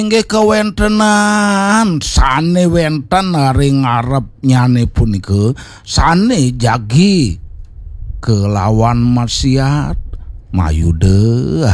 inggih kewentenan sane wenten ring ngarep nyane punika sane jagi kelawan maksiat mayude